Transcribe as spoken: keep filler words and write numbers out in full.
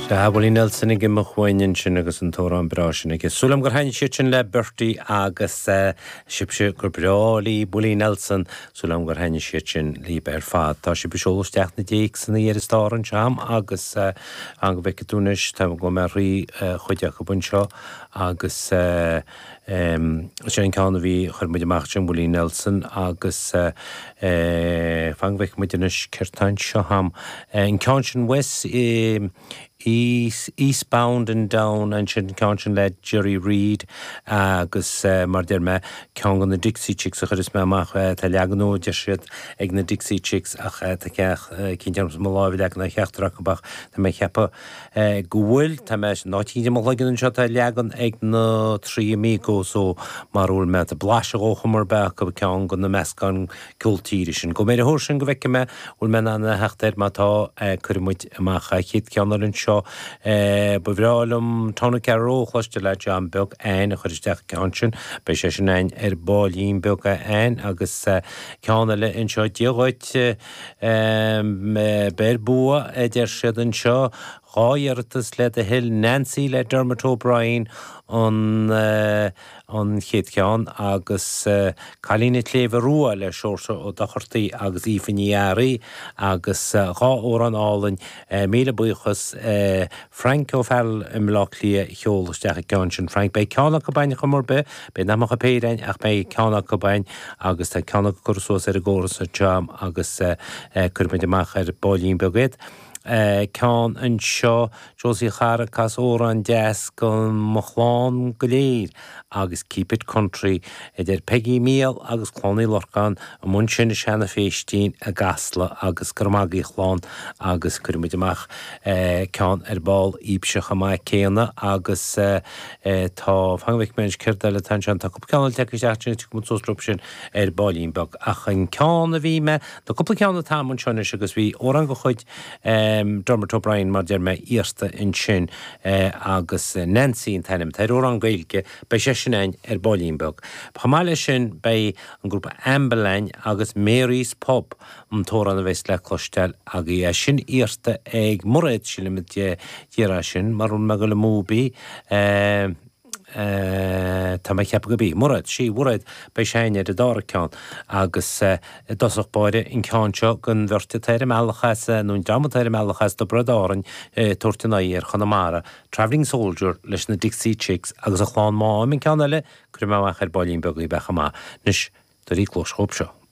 Tá bhfuil Nelson ige mo chuin sin agus an tóran brasin ige súlam gur hain sin le Bertie agus sibse gur brálí bhfuil Nelson súlam gur hain sin líbe ar fad tá si besolteach na déic sanna ar stáran seam agus an go bhecitúnis tá go mar rí chuideach go bun seo agus sé cána bhí chuir muid amach sin bhfuil Nelson agus fanghbeic muidirnis ceirtáin seo ham an cáin sin West East, eastbound and down and sin cáin led Jerry Reid agus uh, mar der me cean gan na Dixie Chicks a churis me amach uh, tá leaganú de siad ag na Dixie Chicks ach uh, tá ceach uh, cinn tearmas má lábhí leag na cheachtarach bach tá me cheappa uh, gúil tá me nátí má legan an seo tá leagan ag na trí amigos ó marúil me tá blas a ócha mar bech go cean gan na mescan cultíiri sin go méid a húr sin go bheice me bhfuil me na heachtair má tá uh, chuirmuid amach a chiad ceanar an seo Uh, Bhrálam tána ceróchláiste le John Bug ein a chuiristeach ceansin, be sé sin ein ar bálín Buga ein agus uh, ceanna le in seo díoghait uh, um, ber bua idir siad an seo Ráiartas le a hill Nancy le Dermot O'Brien an uh, an chéad ceán agus uh, Chalína Cléomh Rua le seórsa ó dachortaí agus ífaníarí agus uh, rá ó an álainn uh, míle buchas uh, Frank O'Farrell im lachlia cheolasteach ceán sin Frank bei ceanna go bain go mar be be namach a péirein ach bei ceanna go bain agus tá ceanna go cursús ar a góras a jam agus uh, uh, curbaid amach ar bálín begad. Uh, Cean an seo Josie Characas óra an deas go mochláán go léir agus Keep It Country idir Peggy Meal agus Clonnaí Lorcan a mun sin sena féistín a gasla agus gurmagaí chlán agus curmid amach uh, cean ar ball íbseach amach céanna agus uh, uh, tá fanghbeic menys cirda le tan sean tá cúpla ceanna teicisteachtain tu mun sósrúp sin ar ballín bag ach an cean a bhí me tá cúpla ceanna tá mun sean agus bhí óran go chuid Um, Dermot O'Brien mar der me íirsta in sin uh, agus uh, Nancy in tenim tá ó an gailge bei sé sin ein ar Ballínbeg. Pamáile sin bei an grúpa Ambalain agus Mary's Pub an tóran a bheits le clostel ag i sin íirsta ag muraid sin le díra sin marún me go le múbi uh, Uh, tá me ceap go bí murad sí bhraid bei séine de dára ceán agus uh, dosach báide in ceánseo gon bhirte teir meachchas uh, nún damateir meachchas do bradáran uh, tuairtinaí ar Chonamara Travelling Soldier leis na Dixie Chicks agus a chláán má min ceanna le cru meach ar Ballínbeg í becha má nus do rí clós chóp seo.